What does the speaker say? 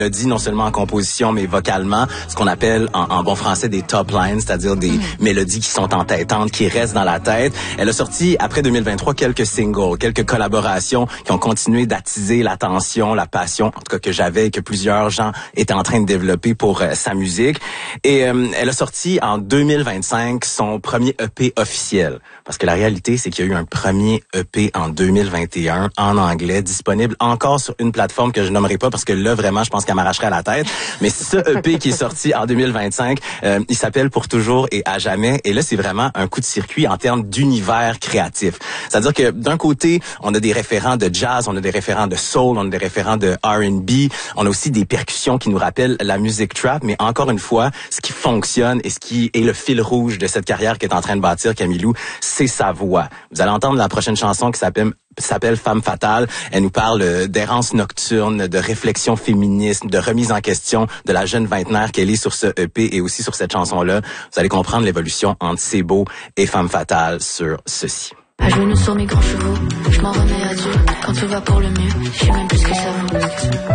dit non seulement en composition, mais vocalement, ce qu'on appelle en bon français des top lines, c'est-à-dire des mélodies qui sont entêtantes, qui restent dans la tête. Elle a sorti, après 2023, quelques singles, quelques collaborations qui ont continué d'attiser l'attention, la passion, en tout cas que j'avais et que plusieurs gens étaient en train de développer pour sa musique. Et elle a sorti en 2025 son premier EP officiel. Parce que la réalité, c'est qu'il y a eu un premier EP en 2021 en anglais, disponible encore sur une plateforme que je nommerai pas parce que là, vraiment, je pense qu'elle m'arracherait la tête. Mais ce EP qui est sorti en 2025, il s'appelle Pour toujours et à jamais. Et là, c'est vraiment un coup de circuit en termes d'univers créatif. C'est-à-dire que d'un côté, on a des référents de jazz, on a des référents de soul, on a des référents de R&B. On a aussi des percussions qui nous rappellent la musique trap. Mais encore une fois, ce qui fonctionne et ce qui est le fil rouge de cette carrière qu'est en train de bâtir Camilou, c'est sa voix. Vous allez entendre la prochaine chanson qui s'appelle Femme fatale. Elle nous parle d'errance nocturne, de réflexion féministe, de remise en question de la jeune vingtenaire qu'elle est sur ce EP et aussi sur cette chanson-là. Vous allez comprendre l'évolution entre C'est beau et Femme fatale sur ceci. À genoux sur mes grands chevaux, je m'en remets à Dieu. Quand tout va pour le mieux, je sais même plus ce que ça vaut.